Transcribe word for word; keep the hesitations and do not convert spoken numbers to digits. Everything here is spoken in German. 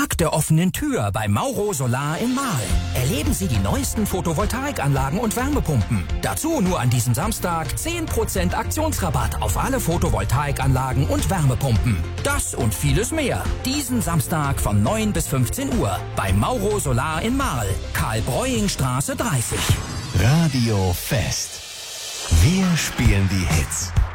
Tag der offenen Tür bei Mauro Solar in Marl. Erleben Sie die neuesten Photovoltaikanlagen und Wärmepumpen. Dazu nur an diesem Samstag zehn Prozent Aktionsrabatt auf alle Photovoltaikanlagen und Wärmepumpen. Das und vieles mehr. Diesen Samstag von neun bis fünfzehn Uhr bei Mauro Solar in Marl. Karl-Breuing-Straße dreißig. Radio Fest. Wir spielen die Hits.